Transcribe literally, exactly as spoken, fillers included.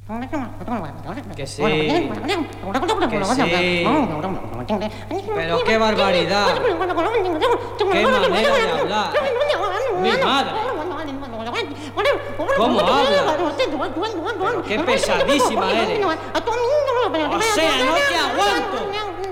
Que sí. Que sí. Pero qué barbaridad. Qué manera de hablar. Mi madre. ¿Cómo habla? Pero qué pesadísima eres. O sea, no te aguanto.